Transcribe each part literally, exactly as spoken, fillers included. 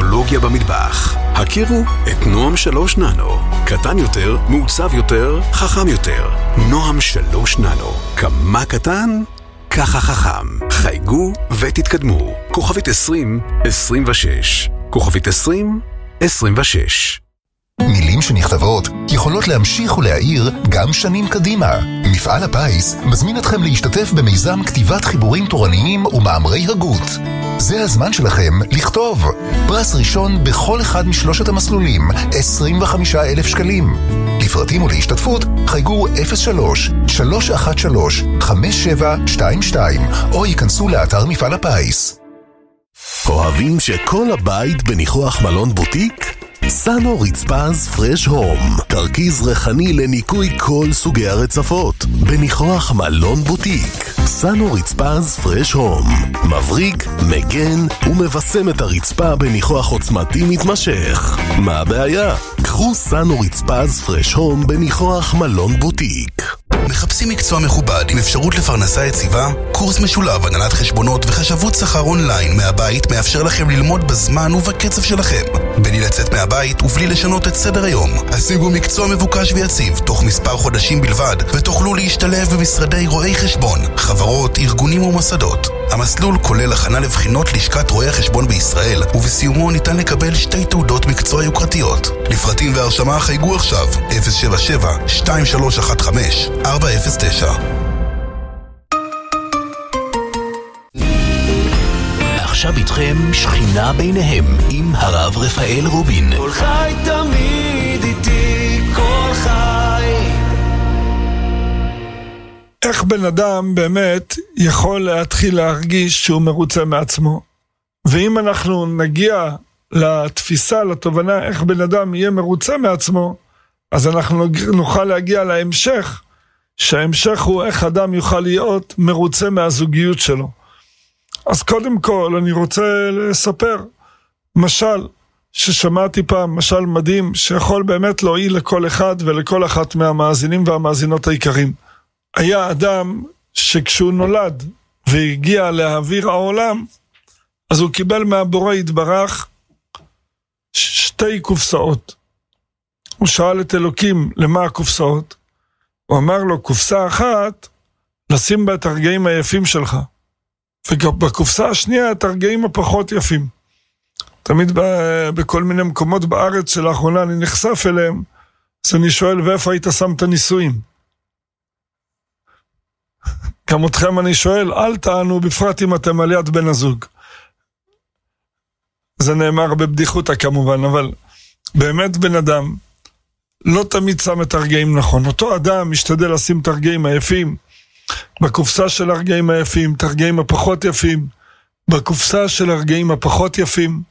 טכנולוגיה במטבח. הכירו את נועם שלוש ננו. קטן יותר, מעוצב יותר, חכם יותר. נועם שלוש ננו. כמה קטן? ככה חכם. חייגו ותתקדמו. כוכבית עשרים עשרים ושש. כוכבית עשרים עשרים ושש. מילים שנכתבות יכולות להמשיך ולהאיר גם שנים קדימה. מפעל הפיס מזמין אתכם להשתתף במיזם כתיבת חיבורים תורניים ומאמרי הגות. זה הזמן שלכם לכתוב. פרס ראשון בכל אחד משלושת המסלולים, עשרים וחמישה אלף שקלים. לפרטים ולהשתתפות חייגו אפס שלוש שלוש אחת שלוש חמש שבע שתיים שתיים או ייכנסו לאתר מפעל הפיס. אוהבים שכל הבית בניחוח מלון בוטיק? סאנו רצפז פרש הום, תרכיז ריחני לניקוי כל סוגי הרצפות בניחוח מלון בוטיק. סאנו רצפז פרש הום מבריק, מגן ומבסם את הרצפה בניחוח עוצמתי מתמשך. מה הבעיה? קחו סאנו רצפז פרש הום בניחוח מלון בוטיק. מחפשים מקצוע מכובד עם אפשרות לפרנסה יציבה? קורס משולב הנהלת חשבונות וחשבות שכר אונליין מהבית מאפשר לכם ללמוד בזמן ובקצב שלכם, בלי לצאת מהבית ובלי לשנות את סדר היום. השיגו מקצוע מבוקש ויציב תוך מספר חודשים בלבד ותוכלו להשתלב במשרדי רואי חשבון, חברות, ארגונים ומוסדות. המסלול כולל הכנה לבחינות לשכת רואי החשבון בישראל, ובסיומו ניתן לקבל שתי תעודות מקצוע יוקרתיות. לפרטים והרשמה חייגו עכשיו אפס שבע שבע שתיים שלוש אחת חמש ארבע אפס תשע. עכשיו איתכם שכינה ביניהם עם הרב רפאל רובין. כל חי תמיד איתי, כל חי. איך בן אדם באמת יכול להתחיל להרגיש שהוא מרוצה מעצמו? ואם אנחנו נגיע לתפיסה, לתובנה איך בן אדם יהיה מרוצה מעצמו, אז אנחנו נוכל להגיע להמשך, שההמשך הוא איך אדם יוכל להיות מרוצה מהזוגיות שלו. אז קודם כל אני רוצה לספר משל ששמעתי פעם, משל מדהים שיכול באמת להועיל לכל אחד ולכל אחת מהמאזינים והמאזינות העיקרים. היה אדם שכשהוא נולד והגיע לאוויר העולם, אז הוא קיבל מהבורא יתברך שתי קופסאות. הוא שאל את אלוקים למה הקופסאות? הוא אמר לו, קופסה אחת לשים בה את הרגעים היפים שלך, ובקופסה השנייה את הרגעים הפחות יפים. תמיד בכל מיני מקומות בארץ שלאחרונה אני נחשף אליהם, אז אני שואל, ואיפה היית שם את הניסויים? גם אתכם אני שואל, אל תענו בפרט אם אתם על יד בן הזוג. זה נאמר בבדיחותה כמובן, אבל באמת בן אדם לא תמיד שם את הרגעים נכון. אותו אדם משתדל לשים את הרגעים היפים בקופסה של הרגעים היפים, את הרגעים הפחות יפים בקופסה של הרגעים הפחות יפים,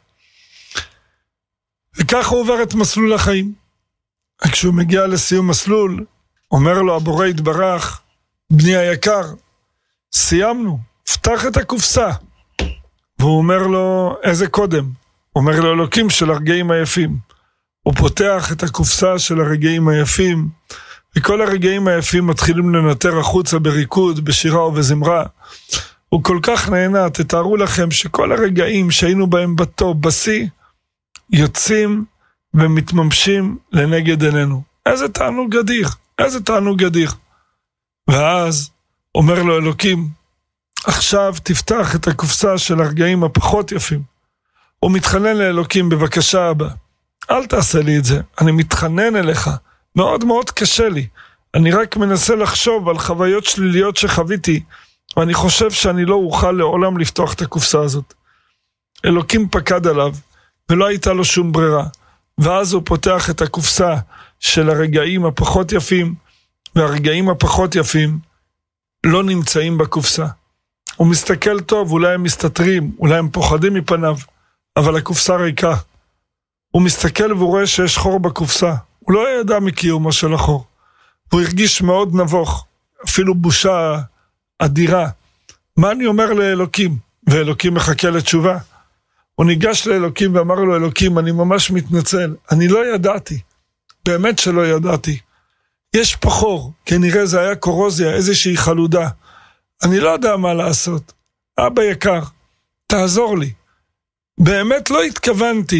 וכך הוא עובר את מסלול החיים. כשהוא מגיע לסיום מסלול, אומר לו הבורא יתברך, בני היקר, סיימנו, פתח את הקופסה. והוא אומר לו, איזה קודם? אומר לו, אלוקים של הרגעים היפים. הוא פותח את הקופסה של הרגעים היפים, וכל הרגעים היפים מתחילים לנטר החוצה בריקוד, בשירה ובזמרה. הוא כל כך נהנה, תתארו לכם שכל הרגעים שהיינו בהם בטוב, בסי, יוצאים ומתממשים לנגד עינינו. איזה תענוג גדיר, איזה תענוג גדיר. ואז אומר לו אלוקים, עכשיו תפתח את הקופסה של הרגעים הפחות יפים. הוא מתחנן לאלוקים, בבקשה אבא, אל תעשה לי את זה, אני מתחנן אליך, מאוד מאוד קשה לי, אני רק מנסה לחשוב על חוויות שליליות שחוויתי, ואני חושב שאני לא אוכל לעולם לפתוח את הקופסה הזאת. אלוקים פקד עליו, ולא הייתה לו שום ברירה, ואז הוא פותח את הקופסה של הרגעים הפחות יפים, והרגעים הפחות יפים לא נמצאים בקופסה. הוא מסתכל טוב, אולי הם מסתתרים, אולי הם פוחדים מפניו, אבל הקופסה ריקה. הוא מסתכל והוא רואה שיש חור בקופסה. הוא לא ידע מקיומו של החור. הוא הרגיש מאוד נבוך, אפילו בושה אדירה. מה אני אומר לאלוקים? ואלוקים מחכה לתשובה. הוא ניגש לאלוקים ואמר לו, אלוקים, אני ממש מתנצל. אני לא ידעתי. באמת שלא ידעתי. יש פה חור, כנראה זה היה קורוזיה, איזושהי חלודה. אני לא יודע מה לעשות. אבא יקר, תעזור לי. באמת לא התכוונתי